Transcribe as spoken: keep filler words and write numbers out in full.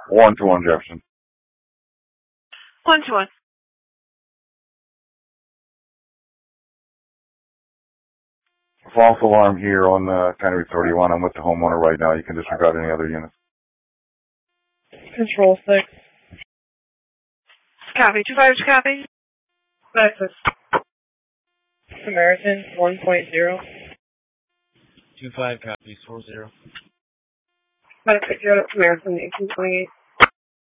One to one Jefferson. One to one. False alarm here on uh, Kennedy thirty-one. I'm with the homeowner right now. You can disregard any other units. Control six. Copy. Two fires, copy. Access. Samaritan one point zero. Two five copies four zero. Medic zero Samaritan eighteen twenty eight.